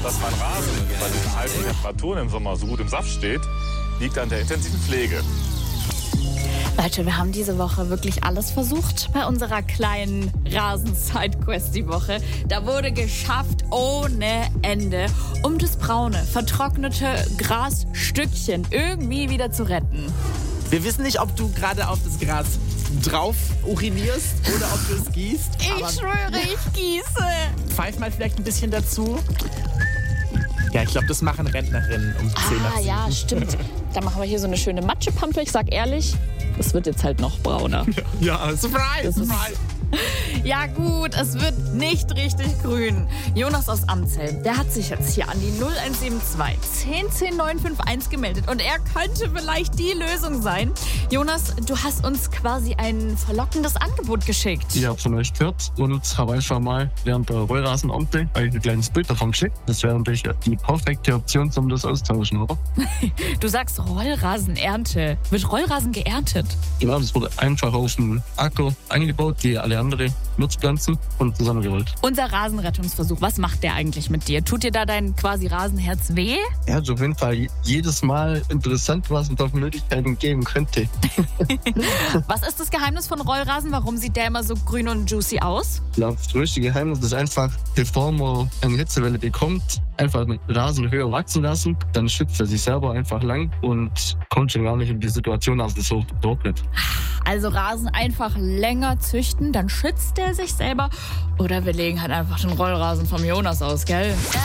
Dass mein Rasen bei diesen heißen Temperaturen im Sommer so gut im Saft steht, liegt an der intensiven Pflege. Leute, wir haben diese Woche wirklich alles versucht bei unserer kleinen Rasen-Sidequest die Woche. Da wurde geschafft ohne Ende, um das braune, vertrocknete Grasstückchen irgendwie wieder zu retten. Wir wissen nicht, ob du gerade auf das Gras drauf urinierst oder ob du es gießt. Ich schwöre, ich gieße. Pfeif mal vielleicht ein bisschen dazu. Ja, ich glaube, das machen Rentnerinnen um 10 nach 7. Ja, stimmt. Dann machen wir hier so eine schöne Matschepampe. Ich sag ehrlich, es wird jetzt halt noch brauner. Ja, Surprise! Ja gut, es wird nicht richtig grün. Jonas aus Amzell, der hat sich jetzt hier an die 0172 10 951 gemeldet und er könnte vielleicht die Lösung sein. Jonas, du hast uns quasi ein verlockendes Angebot geschickt. Ich habe von euch gehört und habe einfach mal während der Rollrasenernte ein kleines Bild davon geschickt. Das wäre natürlich die perfekte Option, um das austauschen, oder? Du sagst Rollrasenernte. Wird Rollrasen geerntet? Genau, das wurde einfach auf dem Acker angebaut, wie alle andere Nutzpflanzen und zusammengerollt. Unser Rasenrettungsversuch, was macht der eigentlich mit dir? Tut dir da dein quasi Rasenherz weh? Ja, also auf jeden Fall jedes Mal interessant, was es da für Möglichkeiten geben könnte. Was ist das Geheimnis von Rollrasen? Warum sieht der immer so grün und juicy aus? Ich glaube, das größte Geheimnis ist einfach, bevor man eine Hitzewelle bekommt, einfach den Rasen höher wachsen lassen. Dann schützt er sich selber einfach lang und kommt schon gar nicht in die Situation, dass es so trocknet. Also Rasen einfach länger züchten, dann schützt er sich selber. Oder wir legen halt einfach den Rollrasen vom Jonas aus, gell?